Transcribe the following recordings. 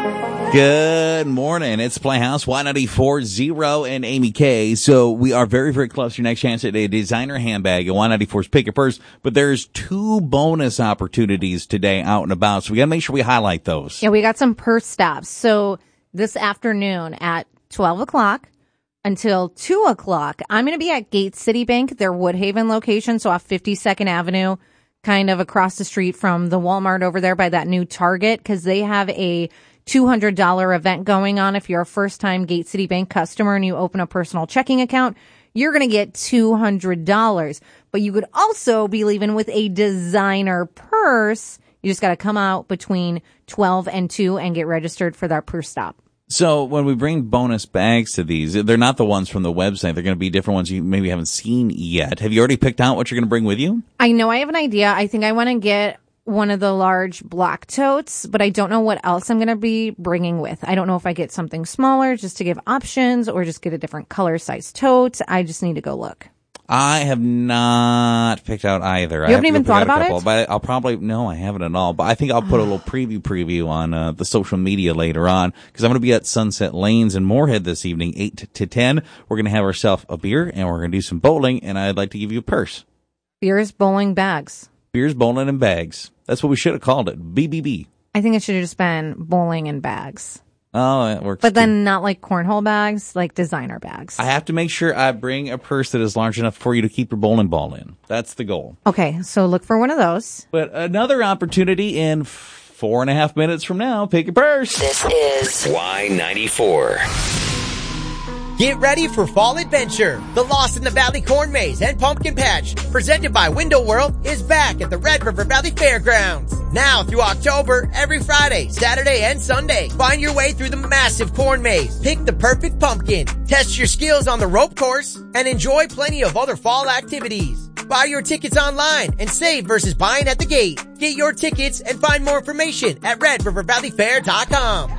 Good morning. It's Playhouse Y94.0 and Amy K. So we are very, very close to your next chance at a designer handbag at Y94's Pick Your Purse. But there's 2 bonus opportunities today out and about. So we got to make sure we highlight those. Yeah, we got some purse stops. So this afternoon at 12 o'clock until 2 o'clock, I'm going to be at Gate City Bank, their Woodhaven location. So off 52nd Avenue, kind of across the street from the Walmart over there by that new Target, because they have a $200 event going on. If you're a first-time Gate City Bank customer and you open a personal checking account, you're going to get $200. But you could also be leaving with a designer purse. You just got to come out between 12 and 2 and get registered for that purse stop. So when we bring bonus bags to these, they're not the ones from the website. They're going to be different ones you maybe haven't seen yet. Have you already picked out what you're going to bring with you? I know I have an idea. I think I want to get one of the large black totes, but I don't know what else I'm going to be bringing with. I don't know if I get something smaller just to give options or just get a different color size tote. I just need to go look. I have not picked out either. You haven't even thought about it? But I'll probably, no, I haven't at all. But I think I'll put a little preview on the social media later on, because I'm going to be at Sunset Lanes in Moorhead this evening, 8 to 10. We're going to have ourselves a beer and we're going to do some bowling, and I'd like to give you a purse. Beers, bowling, bags. Beers, bowling, and bags. That's what we should have called it. BBB. I think it should have just been bowling and bags. Oh, that works. But then not like cornhole bags, like designer bags. I have to make sure I bring a purse that is large enough for you to keep your bowling ball in. That's the goal. Okay, so look for one of those. But another opportunity in 4.5 minutes from now. Pick your purse. This is Y94. Get ready for fall adventure. The Lost in the Valley Corn Maze and Pumpkin Patch, presented by Window World, is back at the Red River Valley Fairgrounds. Now through October, every Friday, Saturday, and Sunday, find your way through the massive corn maze, pick the perfect pumpkin, test your skills on the rope course, and enjoy plenty of other fall activities. Buy your tickets online and save versus buying at the gate. Get your tickets and find more information at RedRiverValleyFair.com.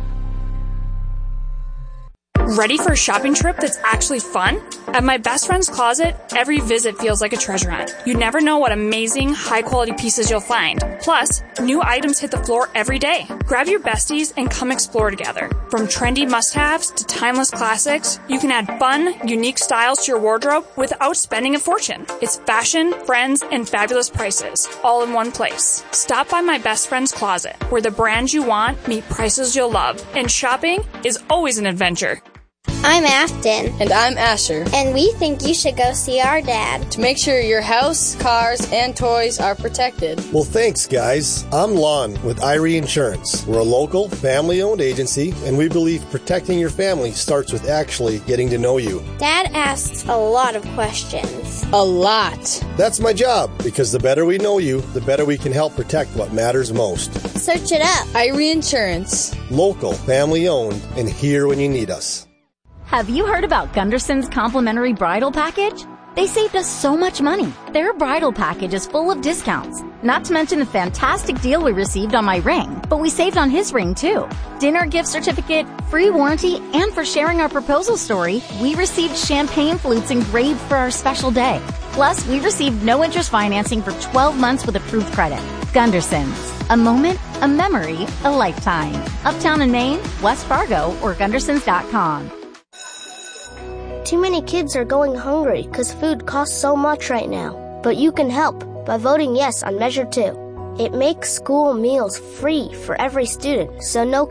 Ready for a shopping trip that's actually fun? At my best friend's closet, every visit feels like a treasure hunt. You never know what amazing, high-quality pieces you'll find. Plus, new items hit the floor every day. Grab your besties and come explore together. From trendy must-haves to timeless classics, you can add fun, unique styles to your wardrobe without spending a fortune. It's fashion, friends, and fabulous prices, all in one place. Stop by my best friend's closet, where the brands you want meet prices you'll love. And shopping is always an adventure. I'm Afton. And I'm Asher. And we think you should go see our dad. To make sure your house, cars, and toys are protected. Well, thanks, guys. I'm Lon with Irie Insurance. We're a local, family-owned agency, and we believe protecting your family starts with actually getting to know you. Dad asks a lot of questions. A lot. That's my job, because the better we know you, the better we can help protect what matters most. Search it up. Irie Insurance. Local, family-owned, and here when you need us. Have you heard about Gunderson's complimentary bridal package? They saved us so much money. Their bridal package is full of discounts. Not to mention the fantastic deal we received on my ring, but we saved on his ring too. Dinner gift certificate, free warranty, and for sharing our proposal story, we received champagne flutes engraved for our special day. Plus, we received no interest financing for 12 months with approved credit. Gunderson's. A moment, a memory, a lifetime. Uptown in Maine, West Fargo, or Gundersons.com. Too many kids are going hungry because food costs so much right now. But you can help by voting yes on Measure 2. It makes school meals free for every student, so no